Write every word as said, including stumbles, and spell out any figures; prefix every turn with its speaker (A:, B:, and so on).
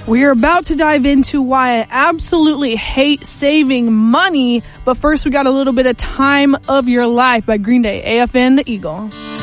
A: We are about to dive into why I absolutely hate saving money, but first we got a little bit of Time of Your Life by Green Day, A F N, The Eagle.